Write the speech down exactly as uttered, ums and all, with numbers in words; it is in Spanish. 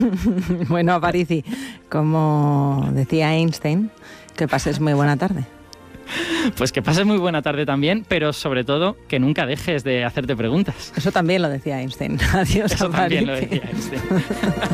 Bueno, Aparici, como decía Einstein, que pases muy buena tarde. Pues que pases muy buena tarde también, pero sobre todo que nunca dejes de hacerte preguntas. Eso también lo decía Einstein. Adiós, Eso Aparici. también lo decía Einstein.